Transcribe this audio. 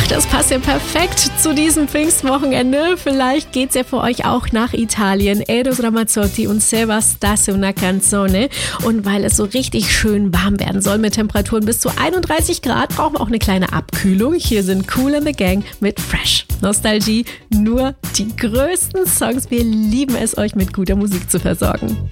Das passt ja perfekt zu diesem Pfingstwochenende. Vielleicht geht's ja für euch auch nach Italien. Eros Ramazzotti und Se bastasse una canzone. Und weil es so richtig schön warm werden soll mit Temperaturen bis zu 31 Grad, brauchen wir auch eine kleine Abkühlung. Hier sind Kool and the Gang mit Fresh. Nostalgie, nur die größten Songs. Wir lieben es, euch mit guter Musik zu versorgen.